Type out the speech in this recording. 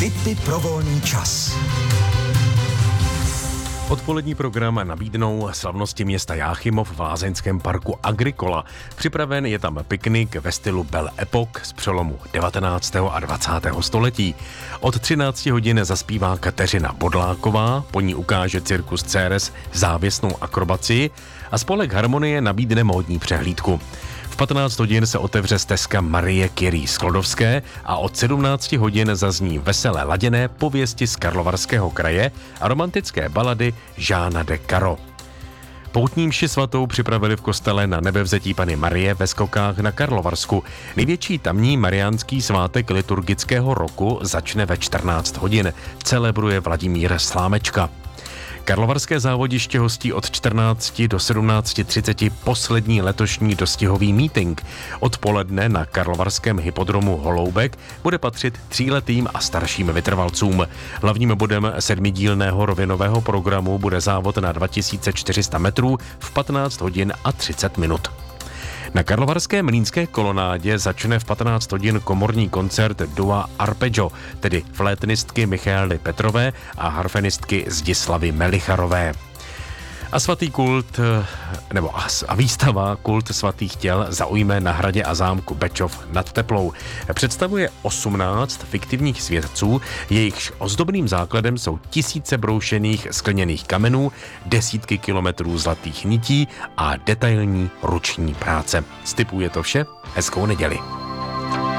Tipy pro volný čas. Odpolední program nabídnou slavnosti města Jáchymov v lázeňském parku Agricola. Připraven je tam piknik ve stylu Belle Époque z přelomu 19. a 20. století. Od 13 hodin zaspívá Kateřina Bodláková, po ní ukáže Cirkus Ceres závěsnou akrobaci a spolek Harmonie nabídne módní přehlídku. V 15 hodin se otevře stezka Marie Curie Sklodovské a od 17 hodin zazní veselé laděné pověsti z Karlovarského kraje a romantické balady Jeana de Caro. Poutní mši svatou připravili v kostele na Nebevzetí Panny Marie ve Skokách na Karlovarsku. Největší tamní mariánský svátek liturgického roku začne ve 14 hodin. Celebruje Vladimír Slámečka. Karlovarské závodiště hostí od 14 do 17:30 poslední letošní dostihový meeting. Odpoledne na karlovarském hypodromu Holoubek bude patřit 3letým a starším vytrvalcům. Hlavním bodem 7dílného rovinového programu bude závod na 2400 metrů v 15 hodin a 30 minut. Na karlovarské mlýnské kolonádě začne v 15 hodin komorní koncert dua Arpeggio, tedy flétnistky Michaely Petrové a harfenistky Zdislavy Melicharové. A svatý kult, a výstava Kult svatých těl zaujme na hradě a zámku Bečov nad Teplou. Představuje 18 fiktivních světců, jejichž ozdobným základem jsou tisíce broušených skleněných kamenů, desítky kilometrů zlatých nití a detailní ruční práce. Stipuje to vše, hezkou neděli.